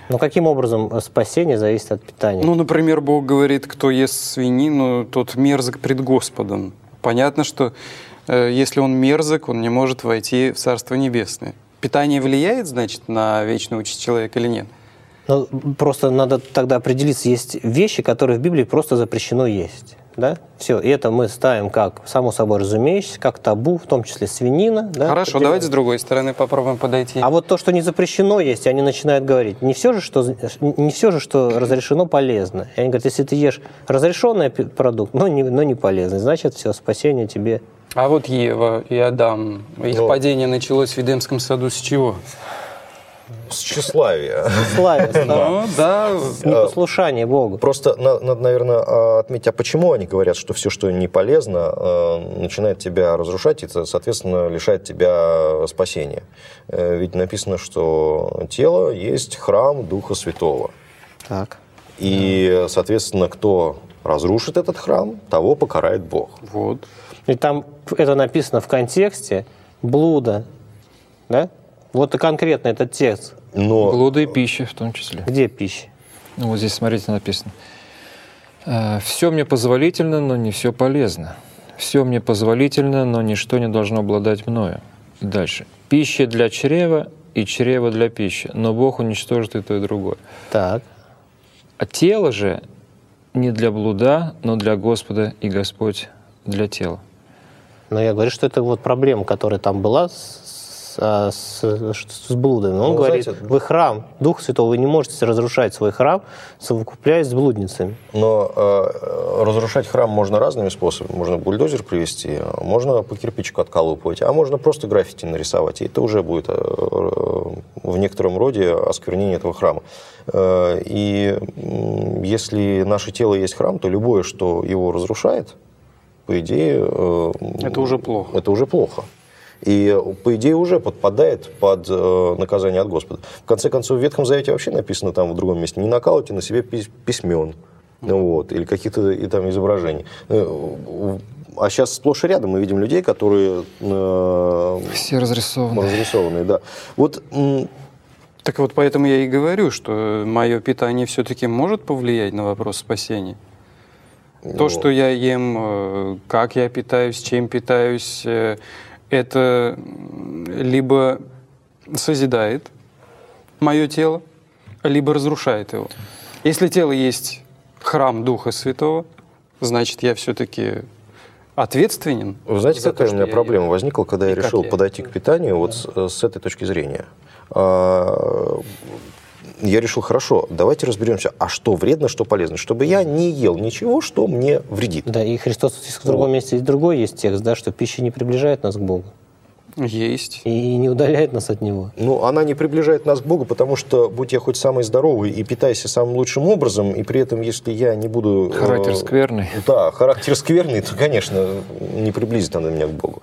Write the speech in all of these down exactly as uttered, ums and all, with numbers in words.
Но каким образом спасение зависит от питания? Ну, например, Бог говорит, кто ест свинину, тот мерзок пред Господом. Понятно, что э, если он мерзок, он не может войти в Царство Небесное. Питание влияет, значит, на вечную участь человека или нет? Ну, просто надо тогда определиться, есть вещи, которые в Библии просто запрещено есть. Да? Все, и это мы ставим как, само собой разумеющееся, как табу, в том числе свинина. Да? Хорошо, давайте с другой стороны попробуем подойти. А вот то, что не запрещено есть, они начинают говорить, не все же, что, не все же, что разрешено, полезно. И они говорят, если ты ешь разрешенный продукт, но не, но не полезный, значит, все, спасение тебе. А вот Ева и Адам, их ну, падение началось в Эдемском саду с чего? С тщеславия. Славе, Ну, да. С непослушания Богу. Просто надо, наверное, отметить, а почему они говорят, что все, что не полезно, начинает тебя разрушать и, соответственно, лишает тебя спасения. Ведь написано, что тело есть храм Духа Святого. Так. И, соответственно, кто разрушит этот храм, того покарает Бог. Вот. И там это написано в контексте блуда, да? Вот и конкретно этот текст. Но... Блуда и пища в том числе. Где пища? Ну, вот здесь, смотрите, написано. «Все мне позволительно, но не все полезно. Все мне позволительно, но ничто не должно обладать мною». И дальше. «Пища для чрева и чрево для пищи, но Бог уничтожит и то, и другое». Так. А тело же не для блуда, но для Господа, и Господь для тела. Но я говорю, что это вот проблема, которая там была с, с, с блудами. Он ну, говорит, знаете, вы храм Духа Святого, вы не можете разрушать свой храм, совокупляясь с блудницами. Но э, разрушать храм можно разными способами. Можно бульдозер привести, можно по кирпичику отколупывать, а можно просто граффити нарисовать. И это уже будет э, в некотором роде осквернение этого храма. Э, и э, если наше тело есть храм, то любое, что его разрушает, по идее... Э, это уже плохо. Это уже плохо. И, по идее, уже подпадает под э, наказание от Господа. В конце концов, в Ветхом Завете вообще написано там в другом месте: не накалывайте на себе письмен, ну, вот, или каких-то и, там изображений. А сейчас сплошь и рядом мы видим людей, которые... Э, Все разрисованы. Разрисованные, да. Вот... Так вот, поэтому я и говорю, что мое питание все-таки может повлиять на вопрос спасения. То, ну, что я ем, как я питаюсь, чем питаюсь, это либо созидает мое тело, либо разрушает его. Если тело есть храм Духа Святого, значит, я все-таки ответственен. Вы знаете, за какая то, у меня я проблема ем. возникла, когда я И решил я подойти к питанию вот с, с этой точки зрения? Я решил, хорошо, давайте разберемся, а что вредно, что полезно, чтобы я не ел ничего, что мне вредит. Да, и Христос в другом месте есть другой есть текст, да, что пища не приближает нас к Богу. Есть. И не удаляет нас от Него. Ну, она не приближает нас к Богу, потому что, будь я хоть самый здоровый и питайся самым лучшим образом, и при этом, если я не буду... Характер э, скверный. Да, характер скверный, то, конечно, не приблизит она меня к Богу.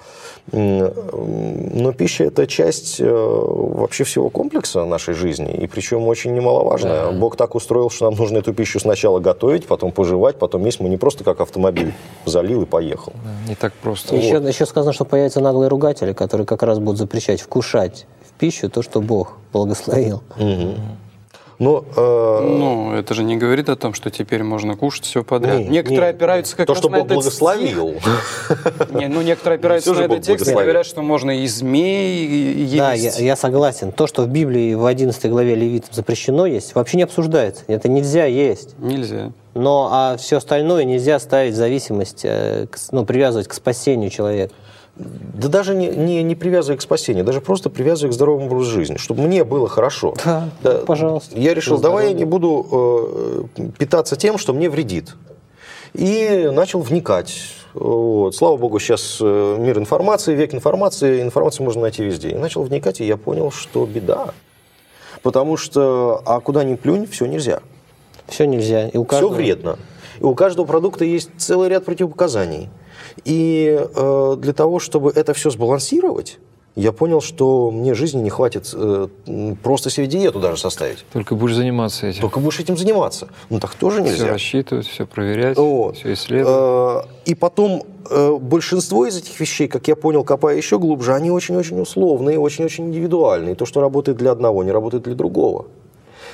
Но пища – это часть вообще всего комплекса нашей жизни, и причем очень немаловажная. Да. Бог так устроил, что нам нужно эту пищу сначала готовить, потом пожевать, потом есть. Мы не просто как автомобиль залил и поехал. Да, не так просто. Еще, Вот. еще сказано, что появятся наглые ругатели, которые как раз будут запрещать вкушать в пищу то, что Бог благословил. Угу. Но, э... ну, это же не говорит о том, что теперь можно кушать все подряд. Не, некоторые не, опираются как то, раз что на Бог этот благословил. стих. Не, ну, некоторые опираются на этот текст и говорят, что можно и змей есть. Да, я, я согласен. То, что в Библии в одиннадцатой главе Левитам запрещено есть, вообще не обсуждается. Это нельзя есть. Нельзя. Но а все остальное нельзя ставить в зависимость, ну, привязывать к спасению человека. Да даже не, не, не привязывая к спасению, даже просто привязывая к здоровому образу жизни, чтобы мне было хорошо. Да, да, пожалуйста. Я решил, давай я не буду э, питаться тем, что мне вредит. И начал вникать. Вот. Слава богу, сейчас мир информации, век информации, информацию можно найти везде. И начал вникать, и я понял, что беда. Потому что, а куда ни плюнь, все нельзя. Все нельзя. И у каждого... Все вредно. И у каждого продукта есть целый ряд противопоказаний. И э, для того, чтобы это все сбалансировать, я понял, что мне жизни не хватит э, просто себе диету даже составить. Только будешь заниматься этим. Только будешь этим заниматься. Ну так тоже нельзя. Все рассчитывать, все проверять, вот. все исследовать. Э, и потом э, большинство из этих вещей, как я понял, копая еще глубже, они очень-очень условные, очень-очень индивидуальные. То, что работает для одного, не работает для другого.